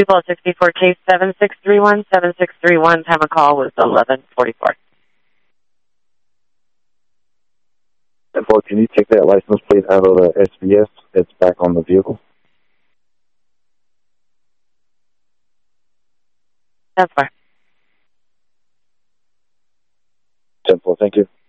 People 64 case 7631, 7631, time of call was 11:44. And boy, can you take that license plate out of the SBS? It's back on the vehicle. That's fine. 10-4, thank you.